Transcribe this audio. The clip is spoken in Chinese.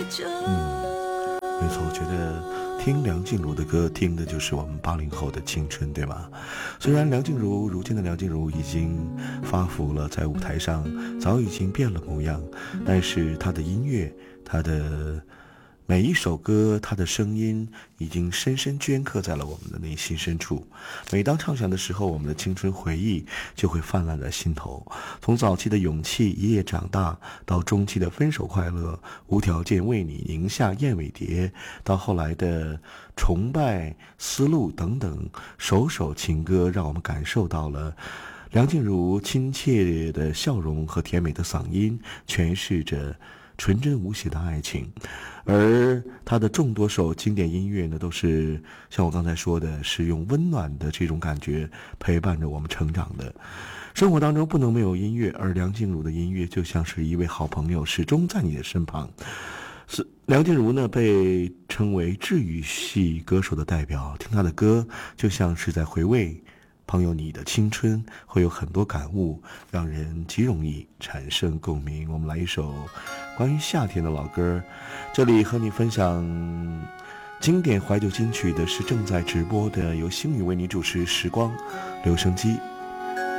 没错，我觉得听梁静茹的歌，听的就是我们80后的青春，对吗？虽然如今的梁静茹已经发福了，在舞台上早已经变了模样，但是她的音乐，她的每一首歌，她的声音已经深深镌刻在了我们的内心深处。每当唱响的时候，我们的青春回忆就会泛滥在心头。从早期的勇气一夜长大，到中期的分手快乐，无条件为你宁夏燕尾蝶，到后来的崇拜丝路等等，首首情歌让我们感受到了梁静茹亲切的笑容和甜美的嗓音，诠释着纯真无邪的爱情。而他的众多首经典音乐呢，都是像我刚才说的，是用温暖的这种感觉陪伴着我们成长的。生活当中不能没有音乐，而梁静茹的音乐就像是一位好朋友，始终在你的身旁。梁静茹呢，被称为治愈系歌手的代表，听她的歌就像是在回味朋友你的青春，会有很多感悟，让人极容易产生共鸣。我们来一首关于夏天的老歌，这里和你分享经典怀旧金曲的是正在直播的由星宇为你主持时光留声机。